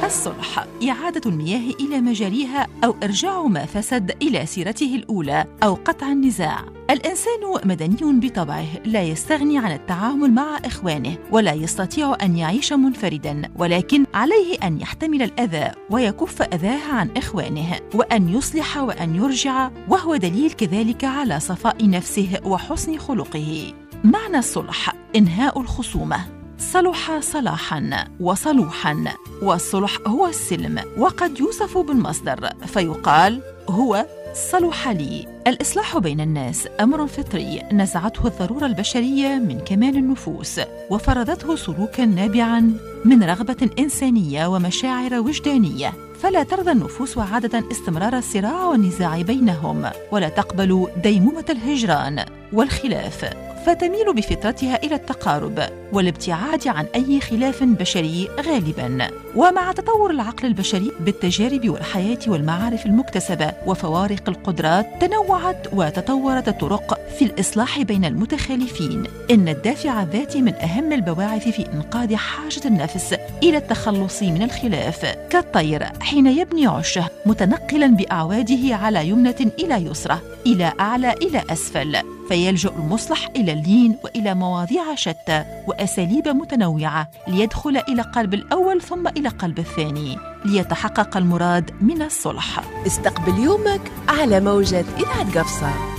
الصلح إعادة المياه إلى مجاريها أو إرجاع ما فسد إلى سيرته الأولى أو قطع النزاع. الإنسان مدني بطبعه، لا يستغني عن التعامل مع إخوانه ولا يستطيع أن يعيش منفرداً، ولكن عليه أن يحتمل الأذى ويكف أذاه عن إخوانه، وأن يصلح وأن يرجع، وهو دليل كذلك على صفاء نفسه وحسن خلقه. معنى الصلح إنهاء الخصومة. صلح صلاحاً وصلوحاً، والصلح هو السلم، وقد يوصف بالمصدر فيقال هو صلح لي. الإصلاح بين الناس أمر فطري نزعته الضرورة البشرية من كمال النفوس، وفرضته سلوكاً نابعاً من رغبة إنسانية ومشاعر وجدانية، فلا ترضى النفوس عادة استمرار الصراع والنزاع بينهم، ولا تقبل ديمومة الهجران والخلاف، فتميل بفطرتها إلى التقارب والابتعاد عن أي خلاف بشري غالباً. ومع تطور العقل البشري بالتجارب والحياة والمعارف المكتسبة وفوارق القدرات، تنوعت وتطورت الطرق في الإصلاح بين المتخالفين. إن الدافع الذاتي من أهم البواعث في إنقاذ حاجة النفس إلى التخلص من الخلاف، كالطير حين يبني عشه متنقلاً بأعواده على يمنة إلى يسرى، إلى أعلى إلى أسفل، فيلجأ المصلح إلى اللين وإلى مواضيع شتى وأساليب متنوعة ليدخل إلى قلب الأول ثم إلى قلب الثاني ليتحقق المراد من الصلح. استقبل يومك على موجة إذاعة قفصة.